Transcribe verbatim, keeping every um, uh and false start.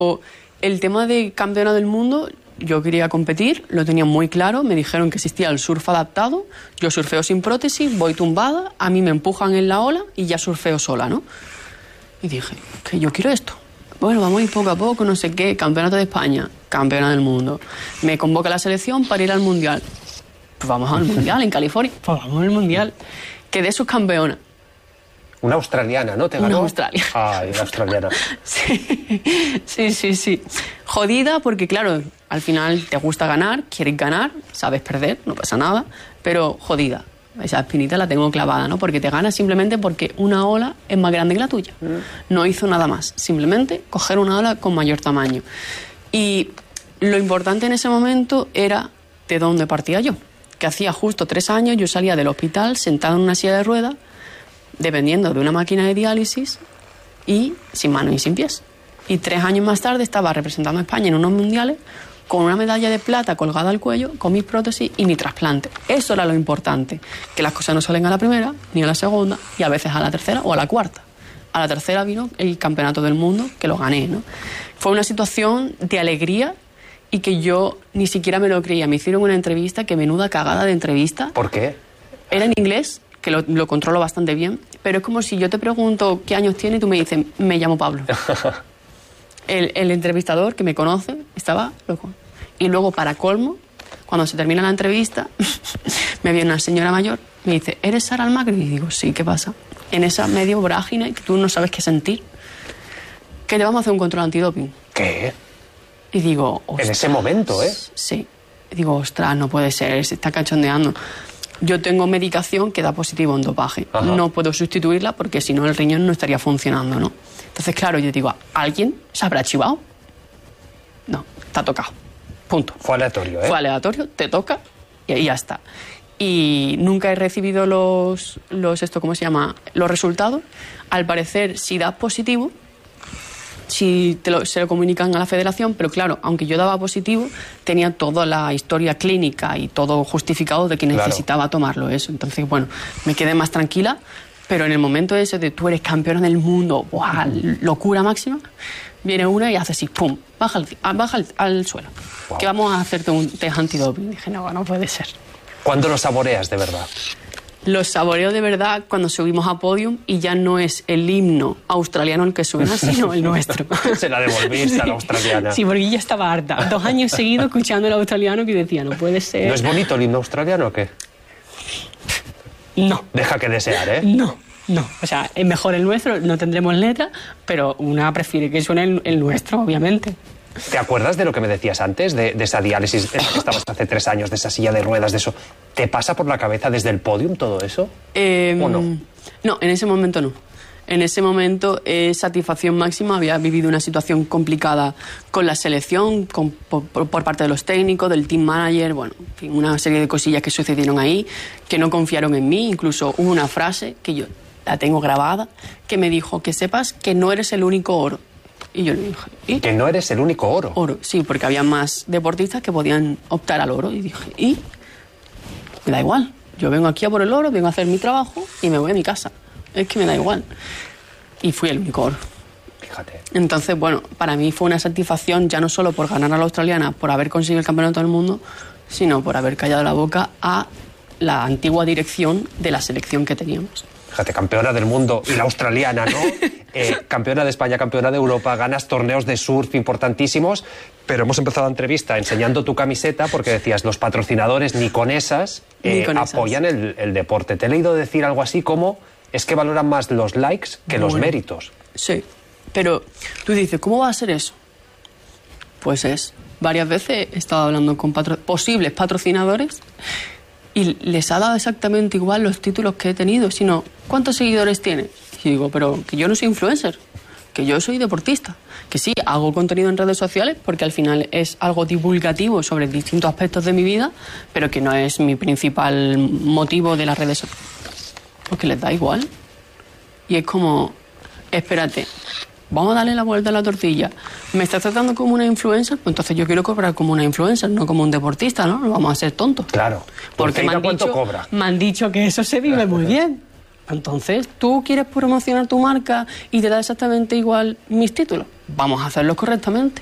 El tema de campeona del mundo, yo quería competir, lo tenía muy claro, me dijeron que existía el surf adaptado, yo surfeo sin prótesis, voy tumbada, a mí me empujan en la ola y ya surfeo sola, ¿no? Y dije, que yo quiero esto. Bueno, vamos a ir poco a poco, no sé qué, campeonato de España, campeona del mundo. Me convoca la selección para ir al mundial. Pues vamos al mundial en California, pues vamos al mundial. Quedé subcampeona. Una australiana, ¿no? ¿Te ganó? Una australiana. Ay, una australiana. Sí, sí, sí, sí. Jodida porque, claro, al final te gusta ganar, quieres ganar, sabes perder, no pasa nada, pero jodida. Esa espinita la tengo clavada, ¿no? Porque te ganas simplemente porque una ola es más grande que la tuya. No hizo nada más, simplemente coger una ola con mayor tamaño. Y lo importante en ese momento era de dónde partía yo. Que hacía justo tres años yo salía del hospital sentada en una silla de ruedas, dependiendo de una máquina de diálisis y sin manos y sin pies. Y tres años más tarde estaba representando a España en unos mundiales con una medalla de plata colgada al cuello, con mis prótesis y mi trasplante. Eso era lo importante, que las cosas no salen a la primera, ni a la segunda, y a veces a la tercera o a la cuarta. A la tercera vino el campeonato del mundo, que lo gané, ¿no? Fue una situación de alegría y que yo ni siquiera me lo creía. Me hicieron una entrevista, que menuda cagada de entrevista. ¿Por qué? Era en inglés, que lo, lo controlo bastante bien, pero es como si yo te pregunto qué años tiene y tú me dices, me llamo Pablo. el, el entrevistador, que me conoce, estaba loco. Y luego, para colmo, cuando se termina la entrevista, me viene una señora mayor, me dice, ¿eres Sara Almagro? Y digo, sí, ¿qué pasa? En esa medio vorágine que tú no sabes qué sentir, que le vamos a hacer un control antidoping. ¿Qué? Y digo, ostras. En ese momento, ¿eh? Sí. Y digo, ostras, no puede ser, se está cachondeando. Yo tengo medicación que da positivo en dopaje. Ajá. No puedo sustituirla porque si no el riñón no estaría funcionando, ¿no? Entonces, claro, yo digo, ¿alguien se habrá chivado? No, está tocado. Punto. Fue aleatorio, ¿eh? Fue aleatorio, te toca y ahí ya está. Y nunca he recibido los, los esto, ¿cómo se llama? Los resultados. Al parecer, si das positivo, si te lo, se lo comunican a la federación, pero claro, aunque yo daba positivo, tenía toda la historia clínica y todo justificado de que necesitaba claro. tomarlo eso. Entonces, bueno, me quedé más tranquila, pero en el momento ese de tú eres campeona del mundo, ¡buah! Locura máxima, viene una y hace así, ¡pum! Baja al, baja al, al suelo. Wow. Que vamos a hacerte un test antidoping. Dije, no, no puede ser. ¿Cuándo lo saboreas de verdad? Lo saboreo de verdad cuando subimos a podium y ya no es el himno australiano el que suena, sino el nuestro. Se la devolviste sí. a la australiana. Sí, porque ya estaba harta. Dos años seguidos escuchando el australiano que decía, no puede ser. ¿No es bonito el himno australiano o qué? No. Deja que desear, ¿eh? No, no. O sea, es mejor el nuestro, no tendremos letra, pero una prefiere que suene el, el nuestro, obviamente. ¿Te acuerdas de lo que me decías antes, de, de esa diálisis que estabas hace tres años, de esa silla de ruedas, de eso? ¿Te pasa por la cabeza desde el podium todo eso? Eh, ¿O no? No, en ese momento no. En ese momento es satisfacción máxima. Había vivido una situación complicada con la selección, con, por, por parte de los técnicos, del team manager, bueno, en fin, una serie de cosillas que sucedieron ahí, que no confiaron en mí. Incluso hubo una frase que yo la tengo grabada, que me dijo, que sepas que no eres el único oro. Y yo le dije, ¿y? Que no eres el único oro. Oro, sí, porque había más deportistas que podían optar al oro. Y dije, ¿y? Me da igual. Yo vengo aquí a por el oro, vengo a hacer mi trabajo y me voy a mi casa. Es que me da igual. Y fui el único oro. Fíjate. Entonces, bueno, para mí fue una satisfacción ya no solo por ganar a la australiana, por haber conseguido el campeonato del mundo, sino por haber callado la boca a la antigua dirección de la selección que teníamos. Fíjate, campeona del mundo y la australiana, ¿no? Eh, campeona de España, campeona de Europa, ganas torneos de surf importantísimos, pero hemos empezado la entrevista enseñando tu camiseta porque decías, los patrocinadores ni con esas, eh, ni con esas. apoyan el, el deporte. Te he leído decir algo así como, es que valoran más los likes que bueno, los méritos. Sí, pero tú dices, ¿cómo va a ser eso? Pues es, varias veces he estado hablando con patro- posibles patrocinadores y les ha dado exactamente igual los títulos que he tenido, sino ¿cuántos seguidores tiene? Y digo, pero que yo no soy influencer, que yo soy deportista, que sí, hago contenido en redes sociales porque al final es algo divulgativo sobre distintos aspectos de mi vida, pero que no es mi principal motivo de las redes sociales. Porque les da igual. Y es como, espérate, vamos a darle la vuelta a la tortilla. ¿Me estás tratando como una influencer? Pues entonces yo quiero cobrar como una influencer, no como un deportista, ¿no? No vamos a ser tontos. Claro. Porque me han, ¿cuánto dicho, cobra? me han dicho que eso se vive muy bien. Entonces, ¿tú quieres promocionar tu marca y te da exactamente igual mis títulos? Vamos a hacerlos correctamente.